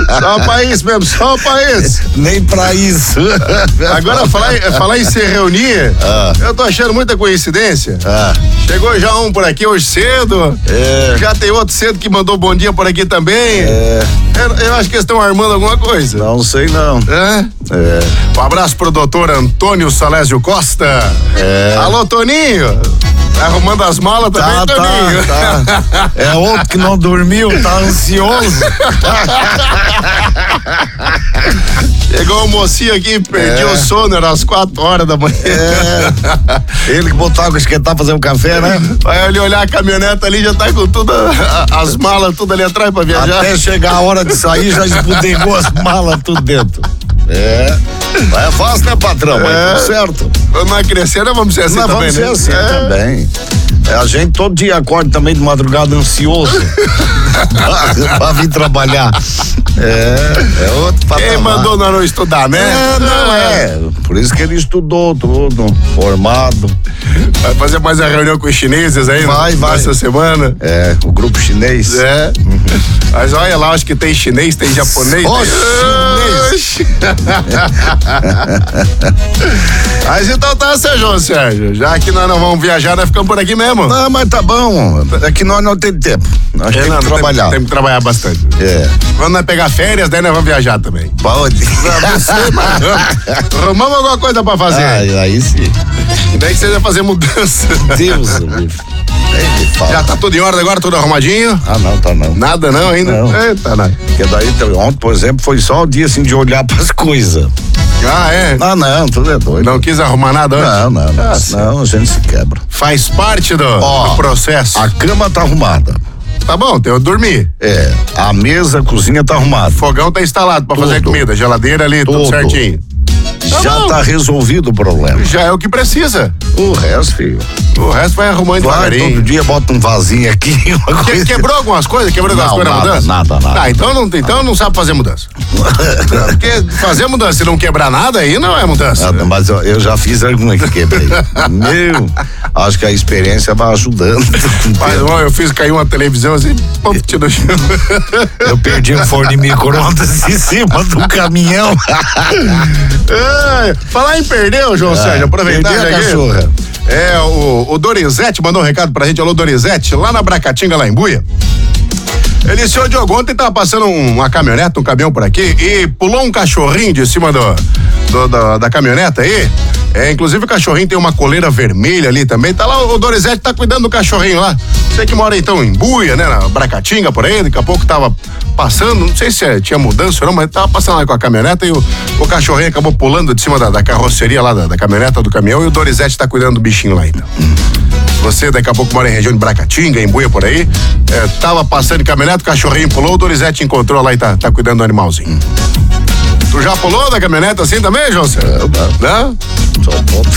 Só pra isso mesmo, só pra isso. Nem pra isso. Agora, falar em se reunir, eu tô achando muita coincidência. Chegou já um por aqui hoje cedo. Já tem outro cedo que mandou bom dia por aqui também. Eu acho que eles estão armando alguma coisa. Não sei não. Um abraço pro doutor Antônio Salésio Costa. Alô, Toninho. Tá arrumando as malas também, Toninho? Tá. É outro que não dormiu, tá ansioso. Chegou um mocinho aqui, perdeu o sono, era às 4 horas da manhã. Ele que botou água esquentar pra fazer um café, né? Vai ele olhar a caminhoneta ali, já tá com tudo, as malas tudo ali atrás pra viajar. Até chegar a hora de sair, já esbudegou as malas tudo dentro. É fácil, né, patrão? Mas tudo certo. Quando nós crescer, nós vamos ser assim também, vamos ser assim também. A gente todo dia acorda também de madrugada ansioso pra vir trabalhar. É outro patamar. Quem mandou nós não estudar, né? Por isso que ele estudou tudo, formado. Vai fazer mais a reunião com os chineses aí? Vai. Essa semana? O grupo chinês. Mas olha lá, acho que tem chinês, tem japonês. Chinês. Mas então tá, João Sérgio. Já que nós não vamos viajar, nós ficamos por aqui mesmo. Não, mas tá bom. É que nós não temos tempo. Nós temos que trabalhar. Temos que trabalhar bastante. Quando nós pegar férias, daí nós vamos viajar também. Pode. Arrumamos alguma coisa pra fazer. Aí sim. Daí que seja fazer mudança. Deus, já tá tudo em ordem agora, tudo arrumadinho? Não, tá não. Nada não ainda? Não. Eita, não. Porque daí, ontem, por exemplo, foi só o dia assim de olhar pras coisas. Não, tudo é doido. Não quis arrumar nada antes? Não, a gente se quebra. Faz parte do processo. A cama tá arrumada. Tá bom, tem eu dormir. A mesa, a cozinha tá arrumada. Fogão tá instalado pra fazer comida, geladeira ali, tudo certinho. Já tá resolvido o problema. Já é o que precisa. O resto, filho. O resto vai arrumando devagarinho. Todo dia bota um vasinho aqui. Quebrou algumas coisas? Quebrou algumas coisas na mudança? Nada. Então não sabe fazer mudança. Porque fazer mudança e não quebrar nada aí não é mudança. Mas eu já fiz alguma que quebrei. Acho que a experiência vai ajudando. Mas eu fiz cair uma televisão assim, no chão. Eu perdi um forno de micro-ondas em cima do caminhão. Falar em perder, João Sérgio, aproveitar já a cachorra. O Dorizete mandou um recado pra gente. Alô, Dorizete, lá na Bracatinga, lá em Buia. Ele, senhor Diogo, ontem tava passando uma caminhoneta, um caminhão por aqui e pulou um cachorrinho de cima da caminhoneta aí. Inclusive o cachorrinho tem uma coleira vermelha ali também. Tá lá, o Dorizete tá cuidando do cachorrinho lá. Você que mora então em Buia, né? Na Bracatinga por aí, daqui a pouco tava passando, não sei se tinha mudança ou não, mas tava passando lá com a caminhoneta e o cachorrinho acabou pulando de cima da carroceria lá da caminhoneta do caminhão e o Dorizete tá cuidando do bichinho lá então. Você daqui a pouco mora em região de Bracatinga, em Buia por aí, tava passando de caminhonete, o cachorrinho pulou, o Dorizete encontrou lá e tá cuidando do animalzinho. Tu já pulou da caminhonete assim também, João Sérgio? Não? Só um pouco.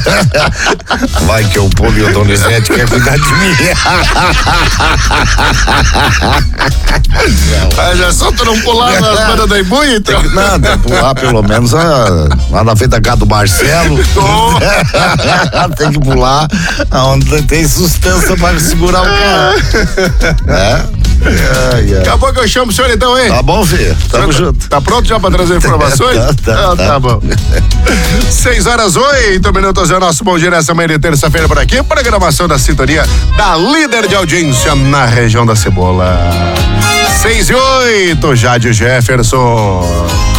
Vai que eu pulo e o Donizete quer cuidar de mim. Já só tu não pular nas bandas da Ibuia, então? Nada, pular pelo menos lá na frente da casa do Marcelo. Tem que pular onde tem sustância para segurar o cara. Daqui a pouco eu chamo o senhor então, hein? Tá bom, filho. Tamo junto. Tá pronto já pra trazer informações? Tá bom. 6:08 é o nosso Bom Dia nessa manhã de terça-feira por aqui. Programação da sintonia da líder de audiência na região da Cebola. 6:08, Jade Jefferson.